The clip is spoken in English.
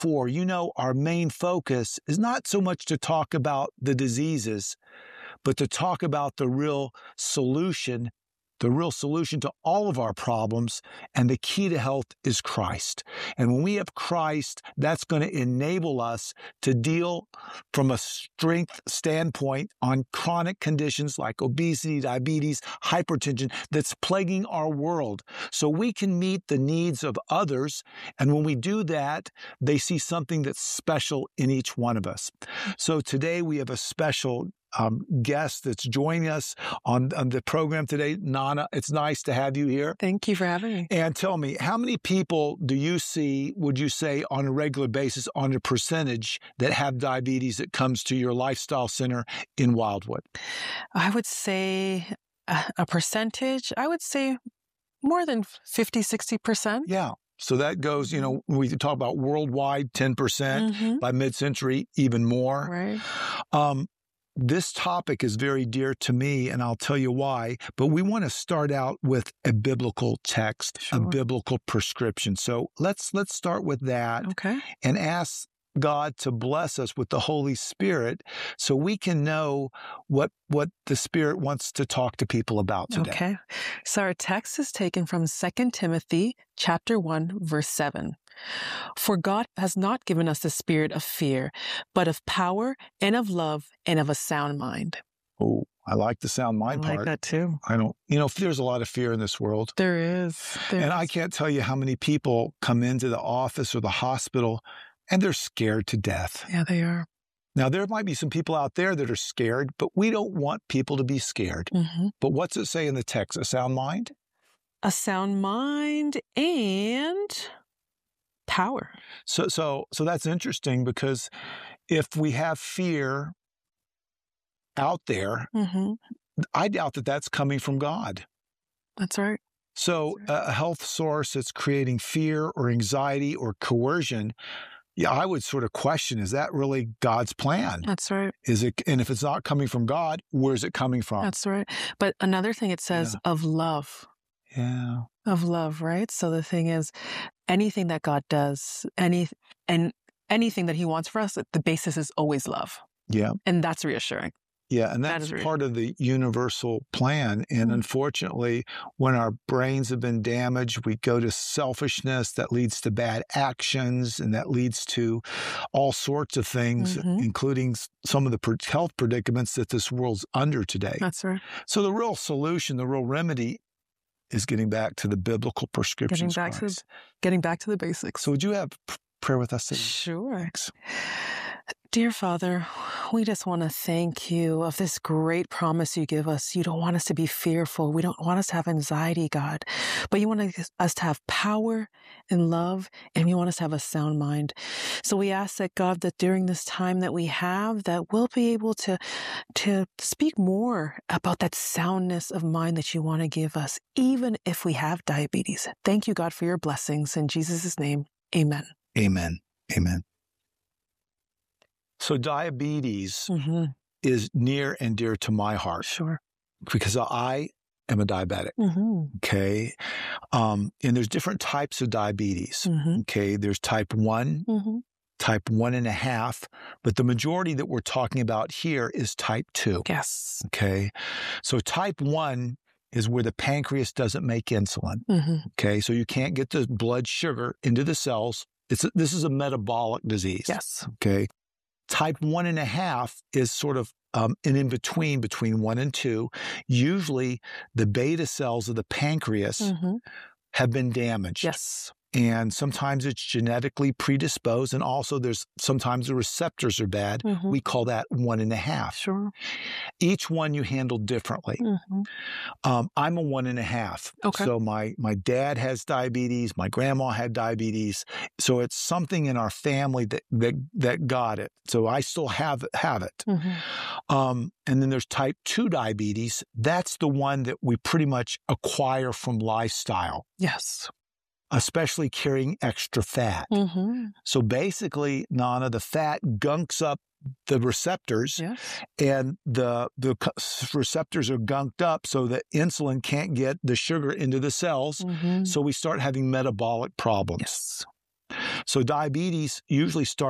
before, our main focus is not so much to talk about the diseases, but to talk about the real solution to all of our problems, and the key to health is Christ. And when we have Christ, that's going to enable us to deal from a strength standpoint on chronic conditions like obesity, diabetes, hypertension that's plaguing our world. So we can meet the needs of others, and when we do that, they see something that's special in each one of us. So today we have a special guest that's joining us on the program today. Nana, it's nice to have you here. Thank you for having me. And tell me, how many people do you see, would you say, on a regular basis, on a percentage, that have diabetes that comes to your lifestyle center in Wildwood? I would say a percentage, I would say more than 50, 60%. Yeah. So that goes, we talk about worldwide, 10%, by mid-century, even more. Right. This topic is very dear to me, and I'll tell you why, but we want to start out with a biblical text, a biblical prescription. So let's start with that and ask God to bless us with the Holy Spirit so we can know what the Spirit wants to talk to people about today. Okay. So our text is taken from 2 Timothy chapter 1, verse 7. For God has not given us the spirit of fear, but of power and of love and of a sound mind. Oh, I like the sound mind part. I like that too. I don't, there's a lot of fear in this world. There is. I can't tell you how many people come into the office or the hospital and they're scared to death. Yeah, they are. Now, there might be some people out there that are scared, but we don't want people to be scared. But what's it say in the text? A sound mind? A sound mind and power. So that's interesting, because if we have fear out there, I doubt that that's coming from God. That's right. So a health source that's creating fear or anxiety or coercion, I would sort of question, is that really God's plan? That's right. Is it? And if it's not coming from God, where's it coming from? That's right. But another thing it says of love. Yeah. Of love, right? So the thing is, anything that God does, anything that he wants for us, the basis is always love. Yeah. And that's reassuring. Yeah, and that's part of the universal plan. And unfortunately, when our brains have been damaged, we go to selfishness that leads to bad actions, and that leads to all sorts of things, including some of the health predicaments that this world's under today. That's right. So the real solution, the real remedy is getting back to the biblical prescriptions. Getting back to the basics. So would you have prayer with us today? Sure. Thanks. Dear Father, we just want to thank you of this great promise you give us. You don't want us to be fearful. We don't want us to have anxiety, God, but you want us to have power and love, and you want us to have a sound mind. So we ask that, God, that during this time that we have, that we'll be able to speak more about that soundness of mind that you want to give us, even if we have diabetes. Thank you, God, for your blessings. In Jesus' name, amen. Amen. Amen. So diabetes is near and dear to my heart. Sure. Because I am a diabetic. Okay. And there's different types of diabetes. Okay. There's type 1, type 1.5, but the majority that we're talking about here is type 2. Yes. Okay. So type 1 is where the pancreas doesn't make insulin. Okay. So you can't get the blood sugar into the cells. This is a metabolic disease. Yes. Okay. Type 1.5 is sort of an in-between between 1 and 2. Usually the beta cells of the pancreas have been damaged. Yes. And sometimes it's genetically predisposed. And also sometimes the receptors are bad. We call that 1.5. Sure. Each one you handle differently. I'm a 1.5. Okay. So my dad has diabetes. My grandma had diabetes. So it's something in our family that got it. So I still have it. And then there's type 2 diabetes. That's the one that we pretty much acquire from lifestyle. Yes. Especially carrying extra fat. So basically, Nana, the fat gunks up the receptors, and the receptors are gunked up so that insulin can't get the sugar into the cells. So we start having metabolic problems. So diabetes usually starts